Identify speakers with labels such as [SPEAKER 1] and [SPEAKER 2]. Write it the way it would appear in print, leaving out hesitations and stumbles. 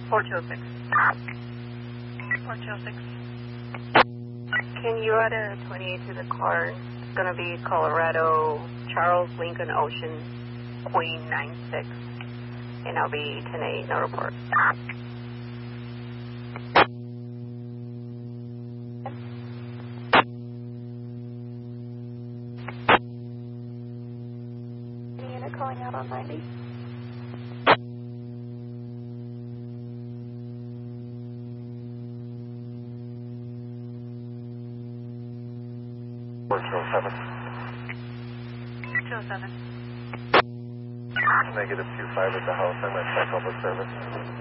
[SPEAKER 1] 4206. 4206. Can you add a 28 to the car? It's going to be Colorado, Charles Lincoln Ocean, Queen 96. And I'll be 10-8, no report.
[SPEAKER 2] Any unit calling out on 90?
[SPEAKER 3] -207.
[SPEAKER 1] -207.
[SPEAKER 3] -25 at the house. I'm at check public service.